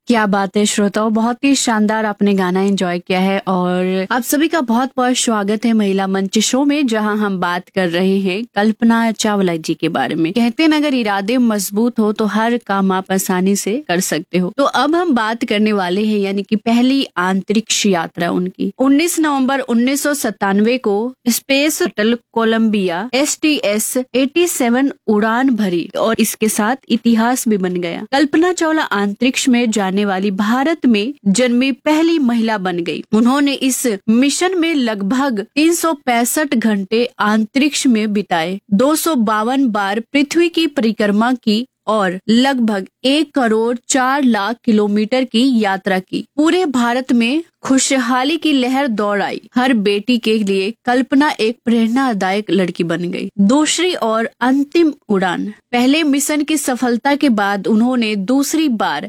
क्या बात है श्रोताओं, बहुत ही शानदार आपने गाना एंजॉय किया है। और आप सभी का बहुत बहुत स्वागत है महिला मंच शो में, जहां हम बात कर रहे हैं कल्पना चावला जी के बारे में। कहते हैं अगर इरादे मजबूत हो तो हर काम आप आसानी से कर सकते हो। तो अब हम बात करने वाले हैं यानी कि पहली अंतरिक्ष यात्रा उनकी 19 नवंबर 1997 को स्पेस शटल कोलंबिया STS-87 उड़ान भरी और इसके साथ इतिहास भी बन गया। कल्पना चावला अंतरिक्ष में जाने वाली भारत में जन्मी पहली महिला बन गई। उन्होंने इस मिशन में लगभग 365 घंटे अंतरिक्ष में बिताए, 252 बार पृथ्वी की परिक्रमा की और लगभग 1,04,00,000 किलोमीटर की यात्रा की। पूरे भारत में खुशहाली की लहर दौड़ आई। हर बेटी के लिए कल्पना एक प्रेरणादायक लड़की बन गई। दूसरी और अंतिम उड़ान। पहले मिशन की सफलता के बाद उन्होंने दूसरी बार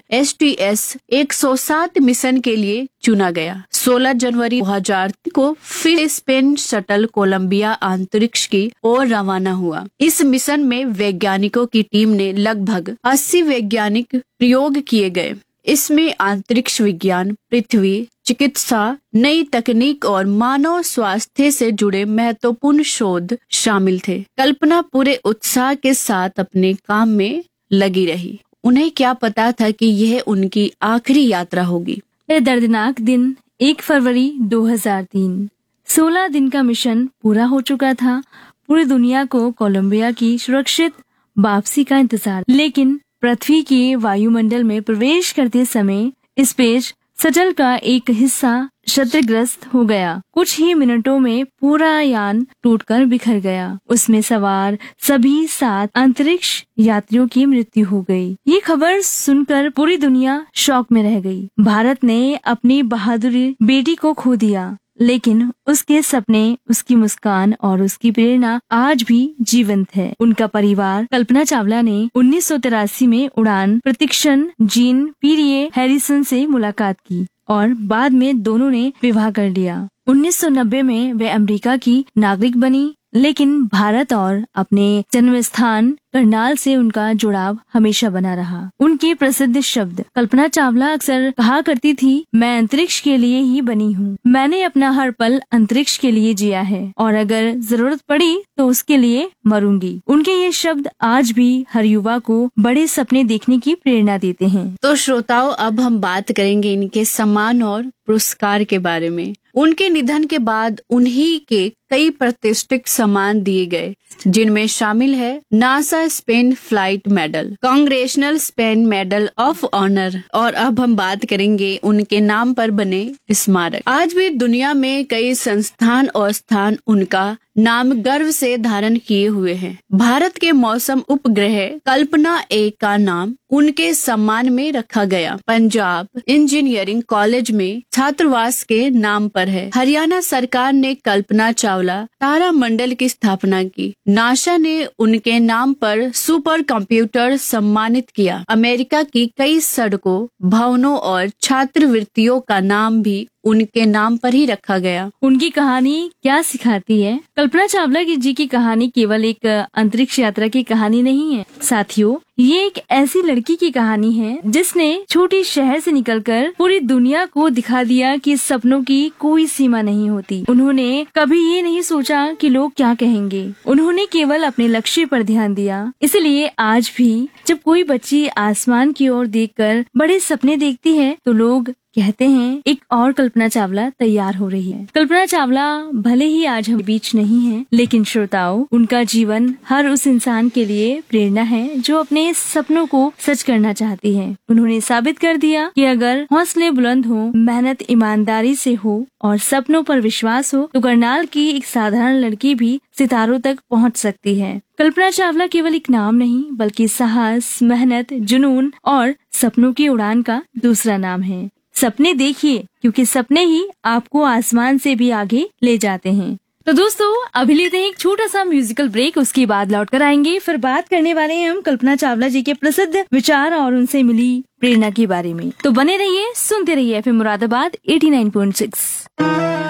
STS-107 मिशन के लिए चुना गया। 16 जनवरी 2000 को फिर स्पेन शटल कोलंबिया अंतरिक्ष की ओर रवाना हुआ। इस मिशन में वैज्ञानिकों की टीम ने लगभग 80 वैज्ञानिक प्रयोग किए गए। इसमें अंतरिक्ष विज्ञान, पृथ्वी, चिकित्सा, नई तकनीक और मानव स्वास्थ्य से जुड़े महत्वपूर्ण शोध शामिल थे। कल्पना पूरे उत्साह के साथ अपने काम में लगी रही। उन्हें क्या पता था कि यह उनकी आखिरी यात्रा होगी। यह दर्दनाक दिन 1 फरवरी 2003। 16 दिन का मिशन पूरा हो चुका था। पूरी दुनिया को कोलंबिया की सुरक्षित वापसी का इंतजार, लेकिन पृथ्वी के वायुमंडल में प्रवेश करते समय स्पेस शटल का एक हिस्सा क्षतिग्रस्त हो गया। कुछ ही मिनटों में पूरा यान टूटकर बिखर गया। उसमें सवार सभी 7 अंतरिक्ष यात्रियों की मृत्यु हो गई। ये खबर सुनकर पूरी दुनिया शॉक में रह गई। भारत ने अपनी बहादुर बेटी को खो दिया, लेकिन उसके सपने, उसकी मुस्कान और उसकी प्रेरणा आज भी जीवंत है। उनका परिवार कल्पना चावला ने 1983 में उड़ान प्रशिक्षण जीन पीरिये हैरिसन से मुलाकात की और बाद में दोनों ने विवाह कर लिया। 1990 में वे अमेरिका की नागरिक बनी, लेकिन भारत और अपने जन्म स्थान करनाल से उनका जुड़ाव हमेशा बना रहा। उनके प्रसिद्ध शब्द। कल्पना चावला अक्सर कहा करती थी, मैं अंतरिक्ष के लिए ही बनी हूँ। मैंने अपना हर पल अंतरिक्ष के लिए जिया है और अगर जरूरत पड़ी तो उसके लिए मरूंगी। उनके ये शब्द आज भी हर युवा को बड़े सपने देखने की प्रेरणा देते हैं। तो श्रोताओं, अब हम बात करेंगे इनके सम्मान और पुरस्कार के बारे में। उनके निधन के बाद उन्हीं के कई प्रतिष्ठित सम्मान दिए गए, जिनमें शामिल है NASA Spain flight medal, congressional Spain medal of honour, और अब हम बात करेंगे उनके नाम पर बने स्मारक। आज भी दुनिया में कई संस्थान और स्थान उनका नाम गर्व से धारण किए हुए हैं। भारत के मौसम उपग्रह कल्पना 1 का नाम उनके सम्मान में रखा गया। पंजाब इंजीनियरिंग कॉलेज में छात्रावास के नाम पर है। हरियाणा सरकार ने कल्पना चावला तारामंडल की स्थापना की। नासा ने उनके नाम पर सुपर कंप्यूटर सम्मानित किया। अमेरिका की कई सड़कों, भवनों और छात्रवृत्तियों का नाम भी उनके नाम पर ही रखा गया। उनकी कहानी क्या सिखाती है? कल्पना चावला जी की कहानी केवल एक अंतरिक्ष यात्रा की कहानी नहीं है साथियों, ये एक ऐसी लड़की की कहानी है जिसने छोटे शहर से निकलकर पूरी दुनिया को दिखा दिया कि सपनों की कोई सीमा नहीं होती। उन्होंने कभी ये नहीं सोचा कि लोग क्या कहेंगे। उन्होंने केवल अपने लक्ष्य पर ध्यान दिया। इसलिए आज भी जब कोई बच्ची आसमान की ओर देखकर बड़े सपने देखती है तो लोग कहते हैं एक और कल्पना चावला तैयार हो रही है। कल्पना चावला भले ही आज हम बीच नहीं है, लेकिन श्रोताओं, उनका जीवन हर उस इंसान के लिए प्रेरणा है जो अपने सपनों को सच करना चाहती है। उन्होंने साबित कर दिया कि अगर हौसले बुलंद हो, मेहनत ईमानदारी से हो और सपनों पर विश्वास हो तो करनाल की एक साधारण लड़की भी सितारों तक पहुंच सकती है। कल्पना चावला केवल एक नाम नहीं बल्कि साहस, मेहनत, जुनून और सपनों की उड़ान का दूसरा नाम है। सपने देखिए, क्योंकि सपने ही आपको आसमान से भी आगे ले जाते हैं। तो दोस्तों, अभी लेते हैं एक छोटा सा म्यूजिकल ब्रेक, उसके बाद लौट कर आएंगे। फिर बात करने वाले हैं हम कल्पना चावला जी के प्रसिद्ध विचार और उनसे मिली प्रेरणा के बारे में। तो बने रहिए, सुनते रहिए FM मुरादाबाद 89.6।